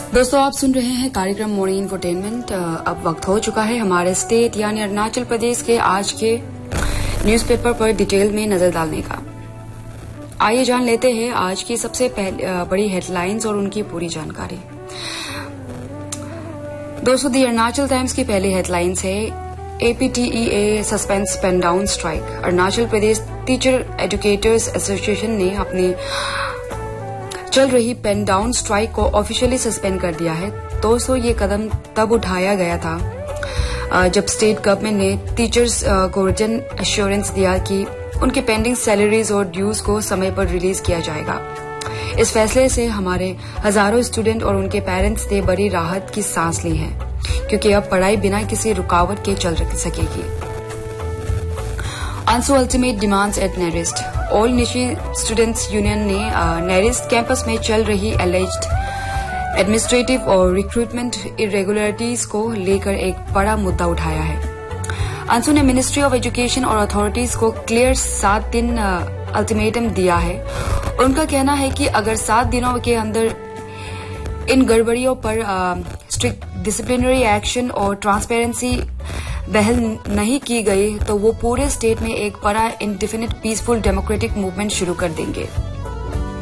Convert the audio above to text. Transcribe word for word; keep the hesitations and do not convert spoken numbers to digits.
दोस्तों आप सुन रहे हैं कार्यक्रम मॉर्निंग इंफोटेनमेंट। अब वक्त हो चुका है हमारे स्टेट यानी अरुणाचल प्रदेश के आज के न्यूज़पेपर पर डिटेल में नजर डालने का। आइए जान लेते हैं आज की सबसे बड़ी हेडलाइंस और उनकी पूरी जानकारी। दोस्तों दी अरुणाचल टाइम्स की पहली हेडलाइंस है एपीटीईए suspends pen down strike. Arunachal Pradesh teacher educators association ने अपनी चल रही पेन डाउन स्ट्राइक को ऑफिशियली सस्पेंड कर दिया है। दोस्तों ये कदम तब उठाया गया था जब स्टेट गवर्नमेंट ने टीचर्स को रिटन एश्योरेंस दिया कि उनके पेंडिंग सैलरीज और ड्यूज को समय पर रिलीज किया जाएगा। इस फैसले से हमारे हजारों स्टूडेंट और उनके पेरेंट्स ने बड़ी राहत की सांस ली है, क्योंकि अब पढ़ाई बिना किसी रुकावट के चल सकेगी। आंसू ultimate demands eight NERIST. All Nishi students union ने नेरिस्ट कैंपस में चल रही एलिज्ड एडमिनिस्ट्रेटिव और रिक्रूटमेंट इरेगुलरिटीज को लेकर एक बड़ा मुद्दा उठाया है। आंसू ने मिनिस्ट्री ऑफ एजुकेशन और अथॉरिटीज को क्लियर सात दिन अल्टीमेटम दिया है। उनका कहना है कि अगर सात दिनों के अंदर इन गड़बड़ियों पर स्ट्रिक्ट डिसिप्लिनरी एक्शन और ट्रांसपेरेंसी बहल नहीं की गई तो वो पूरे स्टेट में एक बड़ा इंडेफिनिट पीसफुल डेमोक्रेटिक मूवमेंट शुरू कर देंगे।